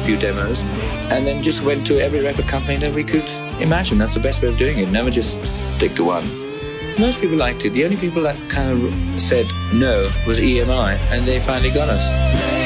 few demos, and then just went to every record company that we could imagine. That's the best way of doing it. Never just stick to one. Most people liked it. The only people that kind of said no was EMI, and they finally got us.